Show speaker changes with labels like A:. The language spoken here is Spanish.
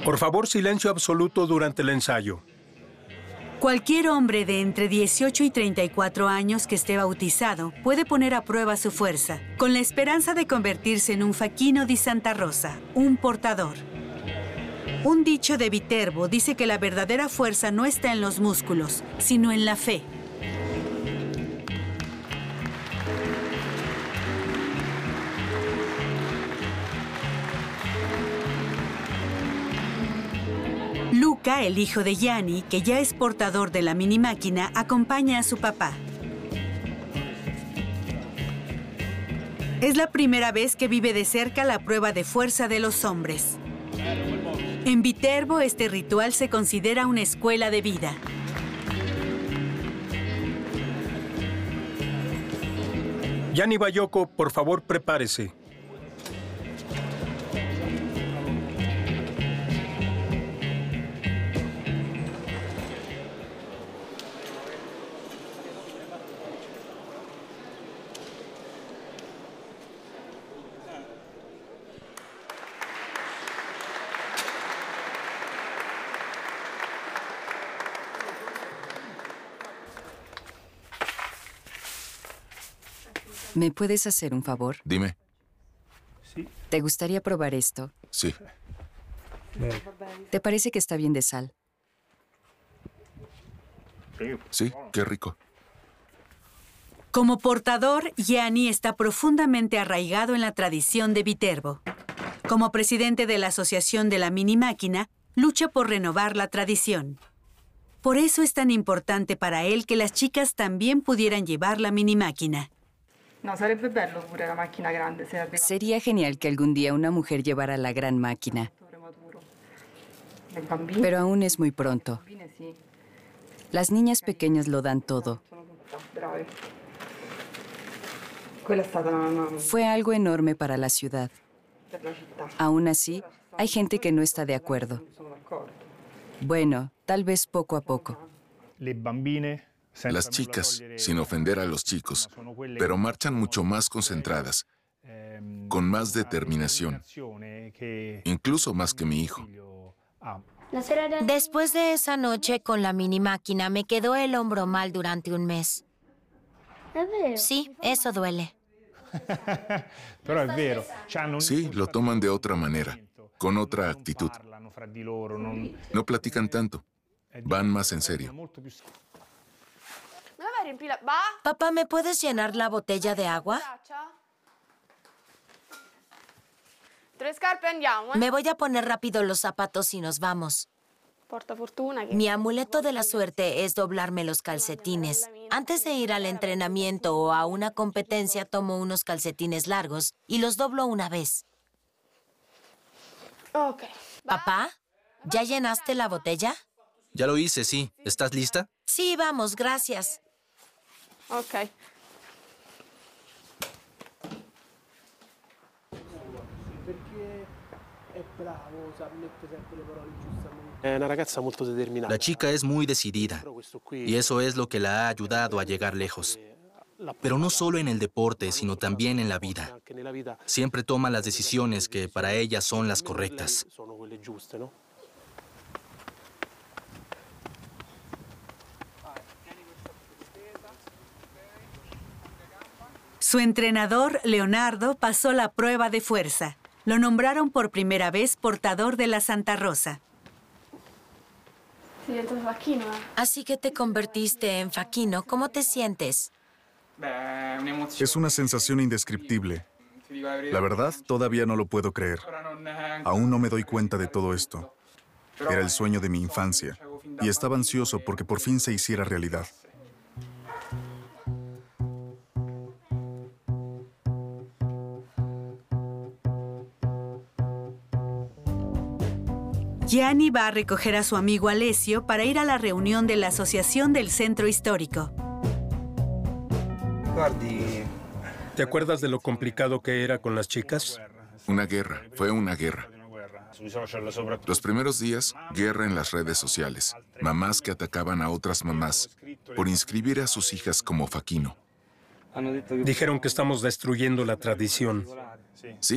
A: Por favor, silencio absoluto durante el ensayo.
B: Cualquier hombre de entre 18 y 34 años que esté bautizado puede poner a prueba su fuerza, con la esperanza de convertirse en un facchino di Santa Rosa, un portador. Un dicho de Viterbo dice que la verdadera fuerza no está en los músculos, sino en la fe. Luca, el hijo de Gianni, que ya es portador de la mini máquina, acompaña a su papá. Es la primera vez que vive de cerca la prueba de fuerza de los hombres. En Viterbo, este ritual se considera una escuela de vida.
A: Gianni Baiocco, por favor, prepárese.
C: ¿Me puedes hacer un favor?
D: Dime.
C: ¿Te gustaría probar esto?
D: Sí.
C: ¿Te parece que está bien de sal?
D: Sí, qué rico.
B: Como portador, Gianni está profundamente arraigado en la tradición de Viterbo. Como presidente de la Asociación de la Mini Máquina, lucha por renovar la tradición. Por eso es tan importante para él que las chicas también pudieran llevar la mini máquina.
E: No, sarebbe bello pure la macchina grande se arriva.
C: Sería genial que algún día una mujer llevara la gran máquina. Pero aún es muy pronto. Las niñas pequeñas lo dan todo. Fue algo enorme para la ciudad. Aún así, hay gente que no está de acuerdo. Bueno, tal vez poco a poco.
D: Las chicas, sin ofender a los chicos, pero marchan mucho más concentradas, con más determinación, incluso más que mi hijo.
F: Después de esa noche con la mini máquina, me quedó el hombro mal durante un mes. Sí, eso duele.
D: Sí, lo toman de otra manera, con otra actitud. No platican tanto, van más en serio.
F: Papá, ¿me puedes llenar la botella de agua? Me voy a poner rápido los zapatos y nos vamos. Mi amuleto de la suerte es doblarme los calcetines. Antes de ir al entrenamiento o a una competencia, tomo unos calcetines largos y los doblo una vez. Papá, ¿ya llenaste la botella?
G: Ya lo hice, sí. ¿Estás lista?
F: Sí, vamos, gracias.
E: Ok.
G: La chica es muy decidida y eso es lo que la ha ayudado a llegar lejos. Pero no solo en el deporte, sino también en la vida. Siempre toma las decisiones que para ella son las correctas.
B: Su entrenador, Leonardo, pasó la prueba de fuerza. Lo nombraron por primera vez portador de la Santa Rosa.
F: Así que te convertiste en facchino. ¿Cómo te sientes?
H: Es una sensación indescriptible. La verdad, todavía no lo puedo creer. Aún no me doy cuenta de todo esto. Era el sueño de mi infancia y estaba ansioso porque por fin se hiciera realidad.
B: Gianni va a recoger a su amigo Alessio para ir a la reunión de la Asociación del Centro Histórico.
A: ¿Te acuerdas de lo complicado que era con las chicas?
D: Una guerra, fue una guerra. Los primeros días, guerra en las redes sociales. Mamás que atacaban a otras mamás por inscribir a sus hijas como facchino.
A: Dijeron que estamos destruyendo la tradición.
D: Sí,